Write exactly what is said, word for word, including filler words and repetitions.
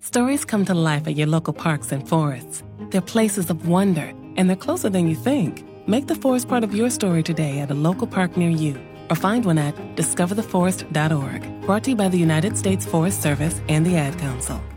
Stories come to life at your local parks and forests. They're places of wonder, and they're closer than you think. Make the forest part of your story today at a local park near you, or find one at discover the forest dot org. Brought to you by the United States Forest Service and the Ad Council.